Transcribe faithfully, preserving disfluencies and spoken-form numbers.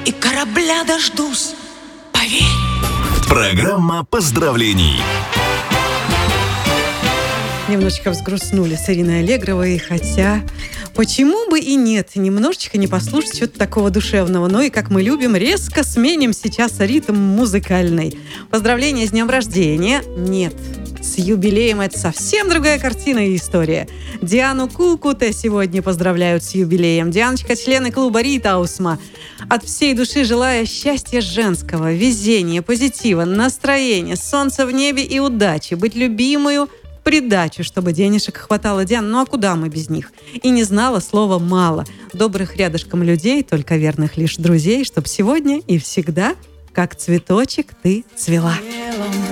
и корабля дождусь, поверь. Программа поздравлений. Немножечко взгрустнули с Ириной Аллегровой, хотя почему бы и нет, немножечко не послушать что-то такого душевного. Ну и, как мы любим, резко сменим сейчас ритм музыкальный. Поздравления с днем рождения? Нет. С юбилеем это совсем другая картина и история. Диану Кукуте сегодня поздравляют с юбилеем. Дианочка – члены клуба Ритаусма. От всей души желаю счастья женского, везения, позитива, настроения, солнца в небе и удачи, быть любимою, придачу, чтобы денежек хватало. Диан, ну а куда мы без них? И не знала слова «мало». Добрых рядышком людей, только верных лишь друзей, чтоб сегодня и всегда, как цветочек, ты цвела.